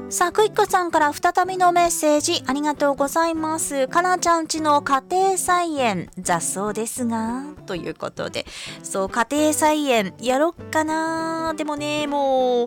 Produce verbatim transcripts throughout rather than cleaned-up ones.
さあクイックさんから再びのメッセージありがとうございます。かなちゃんちの家庭菜園雑草ですがということで、そう家庭菜園やろっかな。でもね、もう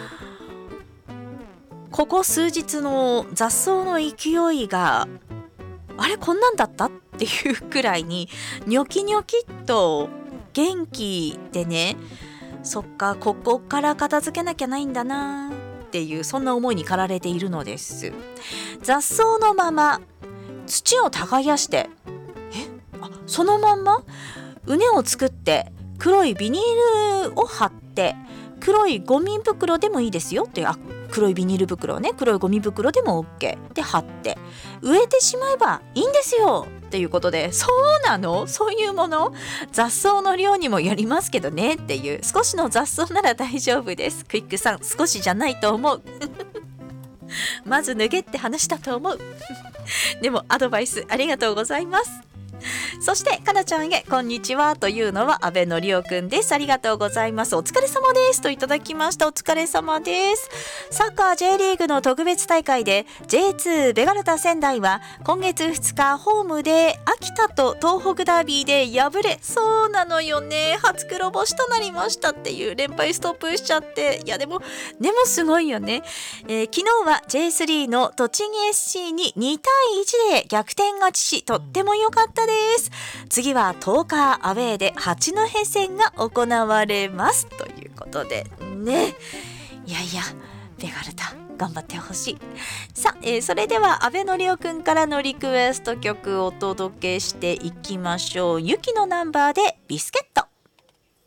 ここ数日の雑草の勢いがあれこんなんだったっていうくらいにニョキニョキっと元気でね、そっかここから片付けなきゃないんだなっていう、そんな思いに駆られているのです。雑草のまま土を耕してえあそのまんま畝を作って黒いビニールを貼って、黒いゴミ袋でもいいですよっていう、あ黒いビニール袋ね、黒いゴミ袋でも OK で貼って植えてしまえばいいんですよっていうことで、そうなの？そういうもの？雑草の量にもよりますけどねっていう、少しの雑草なら大丈夫です。クイックさん少しじゃないと思うまず脱げって話だと思うでもアドバイスありがとうございます。そしてかなちゃんへこんにちはというのは阿部のりおくんです。ありがとうございます。お疲れ様ですといただきました。お疲れ様です。サッカー J リーグの特別大会で ジェイツー ベガルタ仙台は今月ふつかホームで秋田と東北ダービーで敗れ、そうなのよね、初黒星となりましたっていう、連敗ストップしちゃって、いやでもでもすごいよね、えー、昨日は ジェイスリー の栃木 エスシー ににたいいちで逆転勝ちし、とっても良かったです。次はとおかアウェーで八戸戦が行われますということでね、いやいやベガルタ頑張ってほしい。さあ、えー、それでは阿部のりおくんからのリクエスト曲をお届けしていきましょう。ゆきのナンバーでビスケット。